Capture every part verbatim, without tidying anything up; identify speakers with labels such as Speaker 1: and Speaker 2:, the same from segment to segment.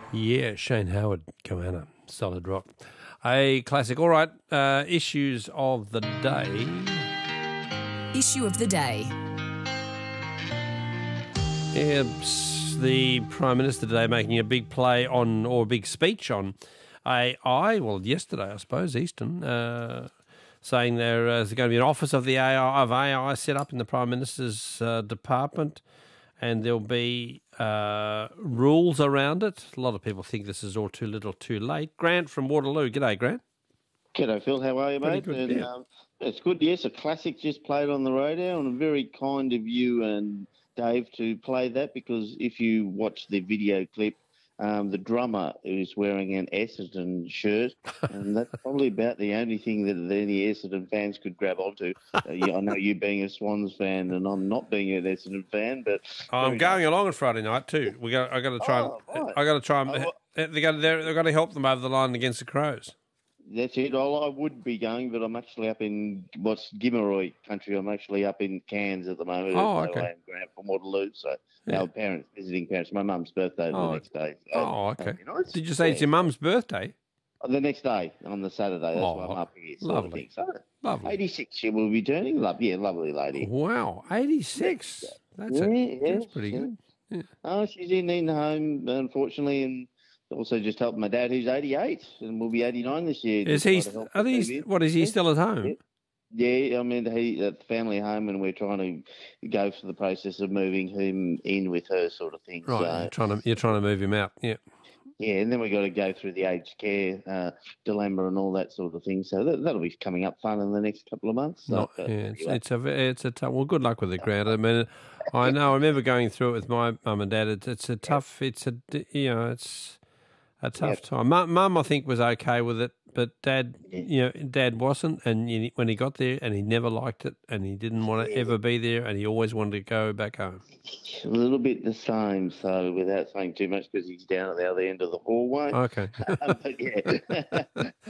Speaker 1: Yeah, Shane Howard, Goanna, Solid Rock. A classic. All right, uh, issues of the day.
Speaker 2: Issue of the day.
Speaker 1: Yeah, the Prime Minister today making a big play on, or a big speech on A I. Well, yesterday, I suppose, Eastern, uh, saying there is going to be an office of the A I of A I set up in the Prime Minister's uh, department, and there'll be uh, rules around it. A lot of people think this is all too little, too late. Grant from Waterloo. G'day, Grant.
Speaker 3: G'day, Phil. How are you,
Speaker 1: Pretty
Speaker 3: mate?
Speaker 1: good,
Speaker 3: and,
Speaker 1: yeah.
Speaker 3: um, it's good. Yes, a classic just played on the radio, and very kind of you and Dave to play that, because if you watch the video clip, um, the drummer is wearing an Essendon shirt, and that's probably about the only thing that any Essendon fans could grab onto. Uh, yeah, I know you being a Swans fan, and I'm not being an Essendon fan, but
Speaker 1: I'm going along on Friday night too. We got. I got to try.
Speaker 3: Oh,
Speaker 1: and,
Speaker 3: right.
Speaker 1: I got to try. And,
Speaker 3: Oh, well-
Speaker 1: they got. They've got to help them over the line against the Crows.
Speaker 3: That's it. Well, I would be going, but I'm actually up in what's Gimaroy country. I'm actually up in Cairns at the moment.
Speaker 1: Oh,
Speaker 3: So
Speaker 1: okay.
Speaker 3: I am Grant from Waterloo. So
Speaker 1: Yeah.
Speaker 3: our parents, visiting parents. My mum's birthday
Speaker 1: Oh,
Speaker 3: the next day. So
Speaker 1: Oh, okay.
Speaker 3: that'd be nice.
Speaker 1: Did you say it's your mum's birthday?
Speaker 3: Uh, The next day, on the Saturday. That's
Speaker 1: Oh,
Speaker 3: why I'm up here. Sort of
Speaker 1: lovely.
Speaker 3: thing. So
Speaker 1: Lovely.
Speaker 3: eighty-six she will be turning. Love, yeah, lovely lady.
Speaker 1: Wow, eighty-six. That's
Speaker 3: Yeah,
Speaker 1: a,
Speaker 3: yeah,
Speaker 1: that's pretty
Speaker 3: yeah.
Speaker 1: good. Yeah.
Speaker 3: Oh, she's in, in home, unfortunately, and also just helping my dad, who's eighty-eight, and will be eighty-nine this year.
Speaker 1: Is
Speaker 3: Just
Speaker 1: he?
Speaker 3: trying to help
Speaker 1: Are
Speaker 3: with
Speaker 1: these?
Speaker 3: baby.
Speaker 1: What is he
Speaker 3: Yeah.
Speaker 1: still at home?
Speaker 3: Yeah. Yeah, I mean, he at the family home, and we're trying to go through the process of moving him in with her, sort of thing.
Speaker 1: Right,
Speaker 3: So,
Speaker 1: you're trying to you're trying to move him out. Yeah.
Speaker 3: yeah, and then we've got to go through the aged care uh, dilemma and all that sort of thing. So that, that'll be coming up fun in the next couple of months. So,
Speaker 1: Not,
Speaker 3: uh,
Speaker 1: yeah, it's,
Speaker 3: anyway.
Speaker 1: it's a it's a tough. Well, good luck with it, Grant. I mean, I know. I remember going through it with my mum and dad. It's, it's a tough. It's a you know. It's a tough
Speaker 3: Yep.
Speaker 1: time. Mum, mum, I think, was okay with it, but dad, you know, dad wasn't. And you, when he got there, and he never liked it, and he didn't want to ever be there, and he always wanted to go back home.
Speaker 3: A little bit the same, so without saying too much, because he's down at the other end of the hallway.
Speaker 1: Okay.
Speaker 3: But yeah.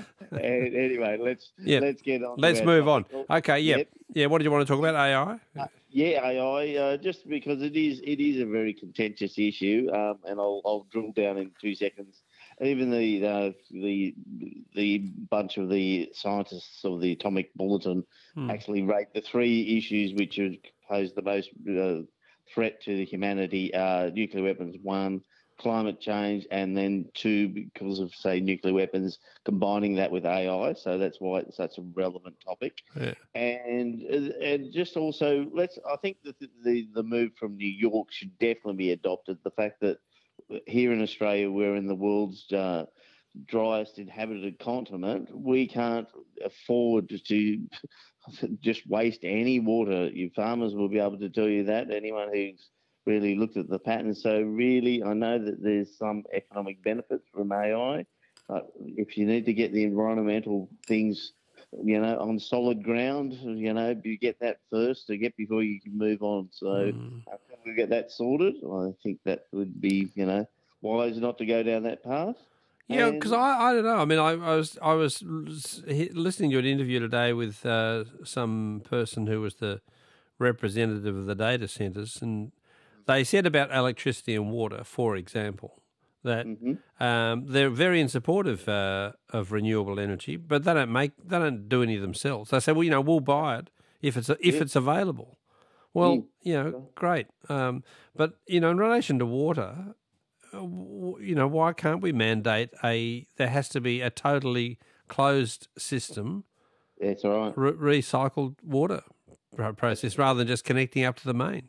Speaker 3: And anyway, let's
Speaker 1: Yep.
Speaker 3: let's get on. to
Speaker 1: Let's
Speaker 3: our
Speaker 1: move on.
Speaker 3: topic.
Speaker 1: Okay. Yeah.
Speaker 3: Yep.
Speaker 1: Yeah. What did you want to talk about? A I.
Speaker 3: Uh, yeah, A I, uh, just because it is it is a very contentious issue, um, and I'll I'll drill down in two seconds. Even the uh, the the bunch of the scientists of the Atomic Bulletin
Speaker 1: Hmm.
Speaker 3: actually rate the three issues which are, pose the most uh, threat to humanity are nuclear weapons, one, climate change, and then two, because of, say, nuclear weapons, combining that with A I. So that's why it's such a relevant topic.
Speaker 1: Yeah.
Speaker 3: And and just also, let's. I think that the, the the move from New York should definitely be adopted. The fact that here in Australia, we're in the world's uh, driest inhabited continent, we can't afford to just waste any water. You farmers will be able to tell you that. Anyone who's really looked at the pattern. So really, I know that there's some economic benefits from A I, but if you need to get the environmental things, you know, on solid ground, you know, you get that first to get before you can move on. So
Speaker 1: Mm.
Speaker 3: after we get that sorted, I think that would be, you know, wise not to go down that path.
Speaker 1: Yeah,
Speaker 3: And-
Speaker 1: because I, I don't know. I mean, I, I was I was listening to an interview today with uh, some person who was the representative of the data centres, and they said about electricity and water, for example, that
Speaker 3: Mhm.
Speaker 1: um, they're very in support of uh, of renewable energy, but they don't make they don't do any themselves. They say, well, you know, we'll buy it if it's if
Speaker 3: Yeah.
Speaker 1: it's available. Well,
Speaker 3: Mm.
Speaker 1: you know, great. Um, but you know, in relation to water, uh, w- you know, why can't we mandate a? There has to be a totally closed system,
Speaker 3: That's all right.
Speaker 1: re- recycled water pro- process, rather than just connecting up to the main.